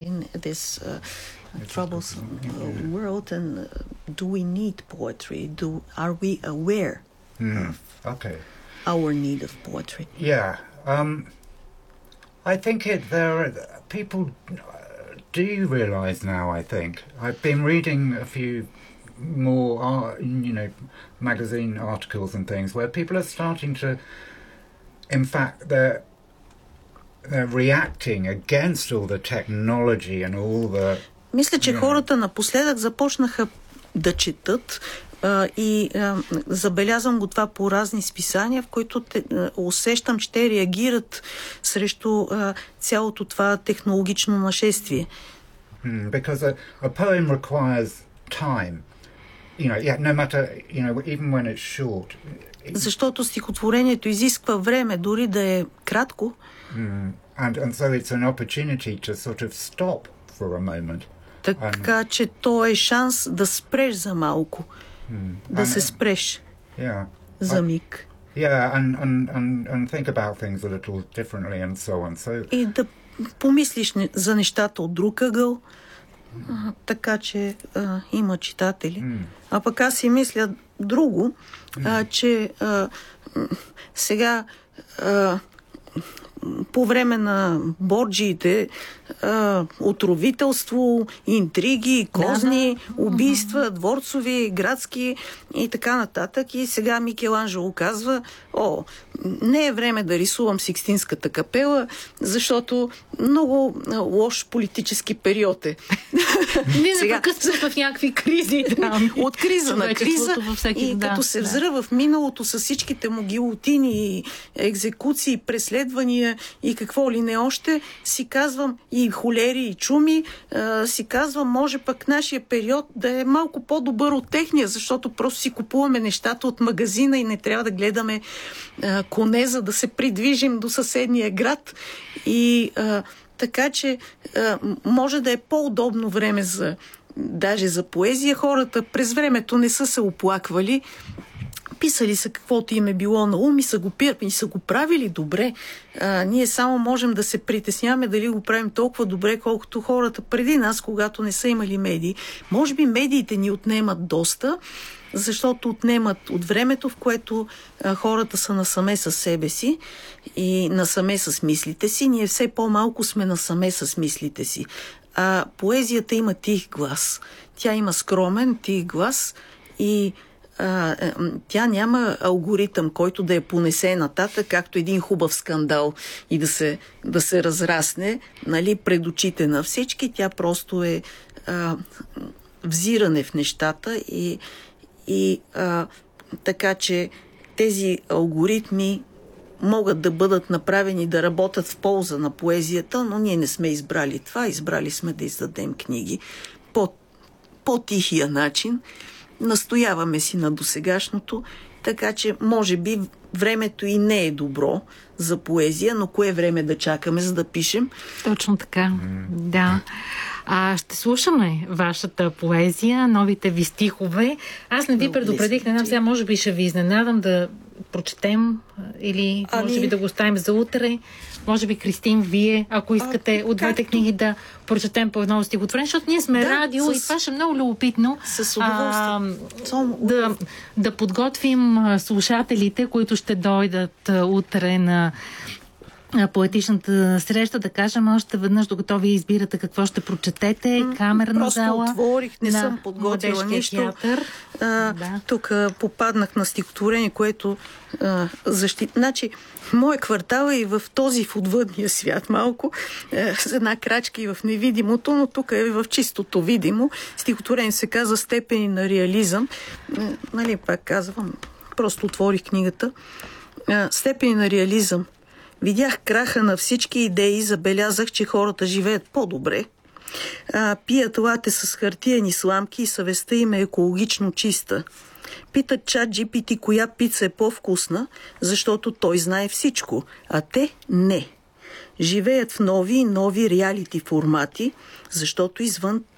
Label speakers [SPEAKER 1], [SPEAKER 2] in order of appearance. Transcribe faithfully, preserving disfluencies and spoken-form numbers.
[SPEAKER 1] in this uh, troublesome uh, world, and uh, do we need poetry? Do are we aware
[SPEAKER 2] mm.
[SPEAKER 1] of
[SPEAKER 2] okay.
[SPEAKER 1] our need of poetry?
[SPEAKER 2] Yeah, um, I think it. There are people do realise now. I think I've been reading a few more, uh, you know, magazine articles and things where people are starting to. In fact, they're they're reacting against all the technology and all the.
[SPEAKER 1] Мисля, че хората напоследък започнаха да четат а, и а, забелязвам го това по разни списания, в които те, а, усещам, че те реагират срещу а, цялото това технологично нашествие.
[SPEAKER 2] Mm, because a, a poem requires time. You know, yeah, no matter, you know, even when it's short.
[SPEAKER 1] Защото стихотворението изисква време, дори да е кратко.
[SPEAKER 2] Mm, and, and so it's an opportunity to sort of stop for a moment.
[SPEAKER 1] Така, че то е шанс да спреш за малко.
[SPEAKER 2] Mm.
[SPEAKER 1] Да
[SPEAKER 2] and,
[SPEAKER 1] се спреш
[SPEAKER 2] yeah,
[SPEAKER 1] за миг.
[SPEAKER 2] Yeah, and, and, and, and think about things a little differently and so on. So...
[SPEAKER 1] И да помислиш за нещата от друг ъгъл, а, така че а, има читатели.
[SPEAKER 2] Mm.
[SPEAKER 1] А пък аз си мисля друго, а, че а, сега а, по време на борджиите а, отровителство, интриги, козни, да, да. убийства, дворцови, градски и така нататък. И сега Микеланджело казва: о, не е време да рисувам Сикстинската капела, защото много лош политически период е.
[SPEAKER 3] Не непрекъснато в някакви кризи. Там.
[SPEAKER 1] От криза на криза.
[SPEAKER 3] Всеки,
[SPEAKER 1] и
[SPEAKER 3] да,
[SPEAKER 1] като се
[SPEAKER 3] да.
[SPEAKER 1] взра в миналото с всичките му гилотини, екзекуции, преследвания и какво ли не още, си казвам, и холери, и чуми, а, си казвам, може пък нашия период да е малко по-добър от техния, защото просто си купуваме нещата от магазина и не трябва да гледаме а, коне, за да се придвижим до съседния град. И а, така, че а, може да е по-удобно време за даже за поезия. Хората през времето не са се оплаквали. Писали са каквото им е било на ум и са го, и са го правили добре. А, ние само можем да се притесняваме дали го правим толкова добре, колкото хората преди нас, когато не са имали медии. Може би медиите ни отнемат доста, защото отнемат от времето, в което а, хората са насаме със себе си и насаме с мислите си. Ние все по-малко сме насаме с мислите си. А поезията има тих глас. Тя има скромен тих глас и а, тя няма алгоритъм, който да я понесе нататък, както един хубав скандал и да се, да се разрасне, нали, пред очите на всички. Тя просто е а, взиране в нещата и, и а, така, че тези алгоритми могат да бъдат направени да работят в полза на поезията, но ние не сме избрали това. Избрали сме да издадем книги по по-тихия начин. Настояваме си на досегашното, така че може би времето и не е добро за поезия, но кое време да чакаме, за да пишем?
[SPEAKER 3] Точно така, да. А, ще слушаме вашата поезия, новите ви стихове. Аз не ви много предупредих, не знам, сега може би ще ви изненадам да прочетем или ами... може би да го оставим за утре. Може би, Кристин, вие, ако искате а, от двете книги да прочетем по едно стихотворение, защото ние сме да, радио с... и това ще е много любопитно.
[SPEAKER 1] С удоволствие.
[SPEAKER 3] Да, да подготвим слушателите, които ще дойдат утре на поетичната среща, да кажем още веднъж, докато вие избирате какво ще прочетете, камерна
[SPEAKER 1] Просто
[SPEAKER 3] зала.
[SPEAKER 1] Просто отворих, не съм подготвила нищо. А, да. Тук а, попаднах на стихотворение, което а, защит... Значи, моят квартал е и в този в отвъдния свят малко, е, с една крачка и в невидимото, но тук е в чистото видимо. Стихотворение се казва "Степени на реализъм". Е, нали, пак казвам, просто отворих книгата. Е, "Степени на реализъм. Видях краха на всички идеи и забелязах, че хората живеят по-добре. А, пият лате с хартиени сламки и съвестта им е екологично чиста. Питат чат джи пи ти коя пица е по-вкусна, защото той знае всичко, а те не. Живеят в нови и нови реалити формати, защото извън